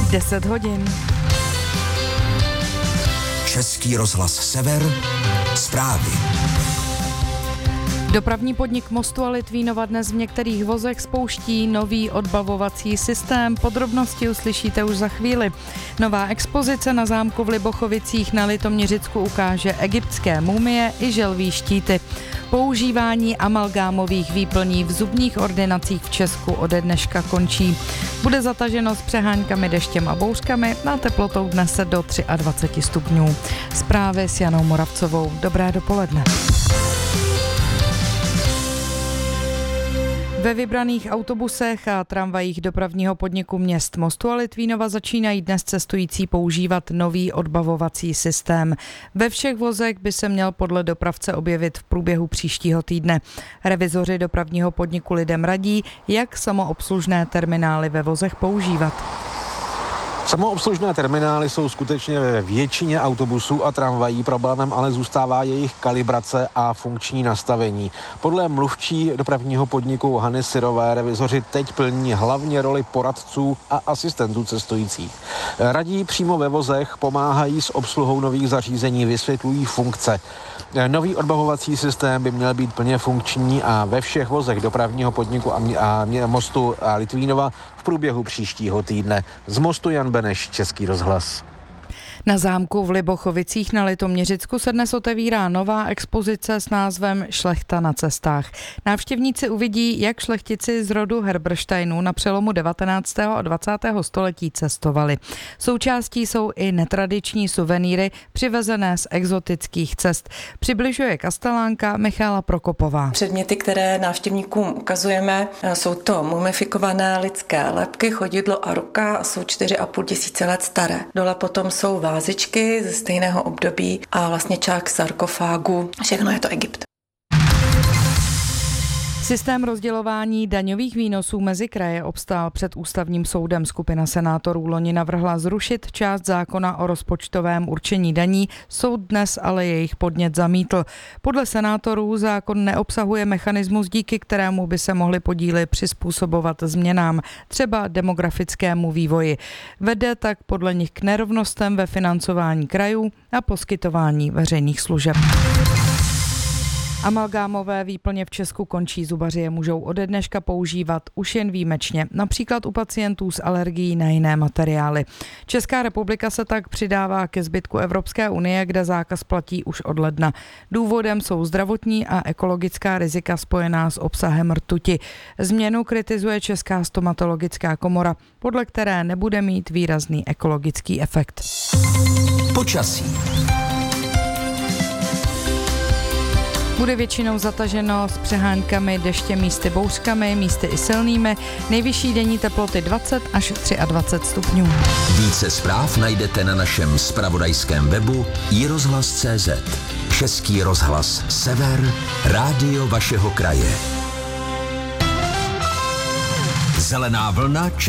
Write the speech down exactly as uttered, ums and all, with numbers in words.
deset hodin. Český rozhlas Sever, zprávy. Dopravní podnik Mostu a Litvínova dnes v některých vozech spouští nový odbavovací systém. Podrobnosti uslyšíte už za chvíli. Nová expozice na zámku v Libochovicích na Litoměřicku ukáže egyptské mumie i želví štíty. Používání amalgámových výplní v zubních ordinacích v Česku ode dneška končí. Bude zataženo s přeháňkami, deštěm a bouřkami, na teplotou dnes se do dvacet tři stupňů. Zprávy s Janou Moravcovou. Dobré dopoledne. Ve vybraných autobusech a tramvajích dopravního podniku měst Mostu a Litvínova začínají dnes cestující používat nový odbavovací systém. Ve všech vozech by se měl podle dopravce objevit v průběhu příštího týdne. Revizoři dopravního podniku lidem radí, jak samoobslužné terminály ve vozech používat. Samoobslužné terminály jsou skutečně ve většině autobusů a tramvají, problémem ale zůstává jejich kalibrace a funkční nastavení. Podle mluvčí dopravního podniku Hany Syrové revizoři teď plní hlavně roli poradců a asistentů cestujících. Radí přímo ve vozech, pomáhají s obsluhou nových zařízení, vysvětlují funkce. Nový odbavovací systém by měl být plně funkční a ve všech vozech dopravního podniku a, mě, a mě, Mostu a Litvínova v průběhu příštího týdne. Z Mostu Jan Beneš, Český rozhlas. Na zámku v Libochovicích na Litoměřicku se dnes otevírá nová expozice s názvem Šlechta na cestách. Návštěvníci uvidí, jak šlechtici z rodu Herbersteinů na přelomu devatenáctého a dvacátého století cestovali. Součástí jsou i netradiční suvenýry přivezené z exotických cest. Přibližuje kastelánka Michála Prokopová. Předměty, které návštěvníkům ukazujeme, jsou to mumifikované lidské lebky, chodidlo a ruka a jsou čtyři a půl tisíce let staré. Dole potom jsou vázičky ze stejného období a vlastně čák sarkofágu. Všechno je to Egypt. Systém rozdělování daňových výnosů mezi kraje obstál před ústavním soudem. Skupina senátorů loni navrhla zrušit část zákona o rozpočtovém určení daní, soud dnes ale jejich podnět zamítl. Podle senátorů zákon neobsahuje mechanismus, díky kterému by se mohli podíly přizpůsobovat změnám, třeba demografickému vývoji. Vede tak podle nich k nerovnostem ve financování krajů a poskytování veřejných služeb. Amalgámové výplně v Česku končí, zubaři je můžou ode dneška používat už jen výjimečně, například u pacientů s alergií na jiné materiály. Česká republika se tak přidává ke zbytku Evropské unie, kde zákaz platí už od ledna. Důvodem jsou zdravotní a ekologická rizika spojená s obsahem rtuti. Změnu kritizuje Česká stomatologická komora, podle které nebude mít výrazný ekologický efekt. Počasí. Bude většinou zataženo s přeháňkami, deštěm, místy bouřkami, místy i silnými. Nejvyšší denní teploty dvacet až dvacet tři stupňů. Více zpráv najdete na našem zpravodajském webu i rozhlas tečka cé zet. Český rozhlas Sever, rádio vašeho kraje. Zelená vlna.